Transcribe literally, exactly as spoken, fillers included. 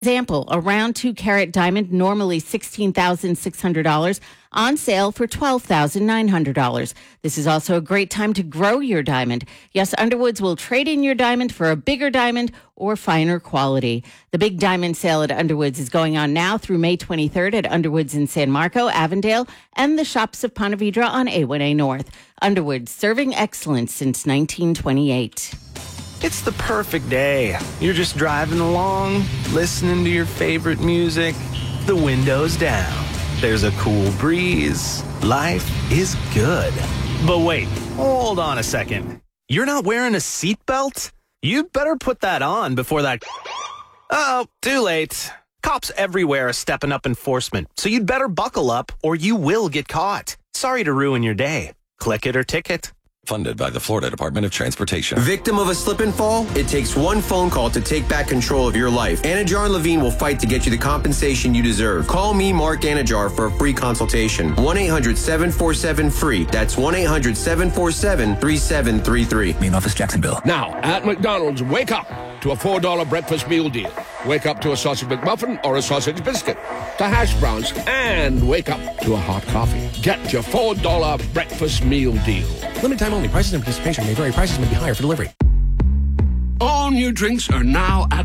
Example, a round two carat diamond, normally sixteen thousand six hundred dollars, on sale for twelve thousand nine hundred dollars. This is also a great time to grow your diamond. Yes, Underwoods will trade in your diamond for a bigger diamond or finer quality. The big diamond sale at Underwoods is going on now through May twenty-third at Underwoods in San Marco, Avondale, and the shops of Ponte Vedra on A one A North. Underwoods, serving excellence since nineteen twenty-eight. It's the perfect day. You're just driving along, listening to your favorite music, the windows down. There's a cool breeze. Life is good. But wait, hold on a second. You're not wearing a seatbelt? You'd better put that on before that... Oh, too late. Cops everywhere are stepping up enforcement, so you'd better buckle up or you will get caught. Sorry to ruin your day. Click it or ticket. Funded by the Florida Department of Transportation. Victim of a slip and fall? It takes one phone call to take back control of your life. Anajar and Levine will fight to get you the compensation you deserve. Call me, Mark Anajar, for a free consultation. one eight hundred seven four seven free. That's one eight hundred seven four seven three seven three three. Main office, Jacksonville. Now, at McDonald's, wake up to a four dollar breakfast meal deal. Wake up to a sausage McMuffin or a sausage biscuit. To hash browns, and wake up to a hot coffee. Get your four dollar breakfast meal deal. Limited time only. Prices and participation may vary. Prices may be higher for delivery. All new drinks are now at